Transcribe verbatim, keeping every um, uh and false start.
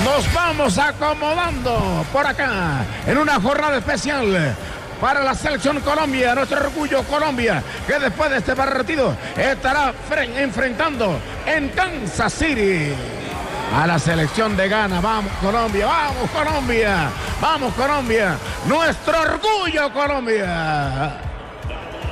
Nos vamos acomodando por acá en una jornada especial para la selección Colombia, nuestro orgullo Colombia, que después de este partido estará enfrentando en Kansas City a la selección de Ghana. Vamos Colombia, vamos Colombia, vamos Colombia, nuestro orgullo Colombia.